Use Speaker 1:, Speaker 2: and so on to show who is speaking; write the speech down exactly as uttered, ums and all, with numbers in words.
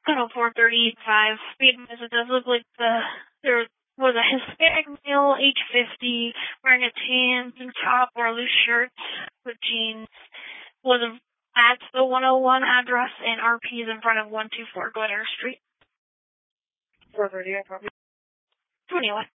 Speaker 1: Gun four thirty-five. Speed it does look like the there was a Hispanic male, age fifty, wearing a tan tank top or loose shirts with jeans. Was at the one oh one address, and R P is in front of one two four Glen Eyre Street.
Speaker 2: four thirty, I probably.
Speaker 1: twenty-one.